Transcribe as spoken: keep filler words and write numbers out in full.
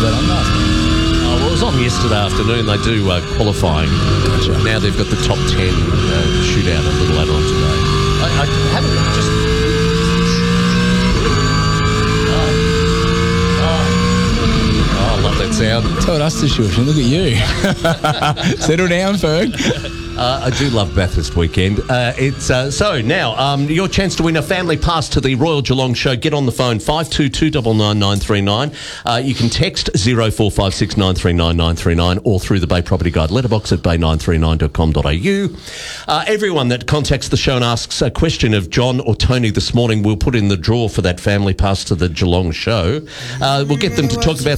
that on last night? Oh, well, it was on yesterday afternoon. They do uh, qualifying. Gotcha. Now they've got the top ten uh, shootout a little later on today. I, I haven't just... Oh, I love that sound. Told us to shush, and look at you. Settle down, Ferg. Uh, I do love Bathurst weekend. Uh, it's uh, so now um, your chance to win a family pass to the Royal Geelong Show. Get on the phone five two two nine nine nine three nine. Uh, you can text zero four five six nine three nine nine three nine or through the Bay Property Guide letterbox at bay nine three nine dot com dot a u. Uh, everyone that contacts the show and asks a question of John or Tony this morning, we'll put in the draw for that family pass to the Geelong Show. Uh, we'll get them to talk about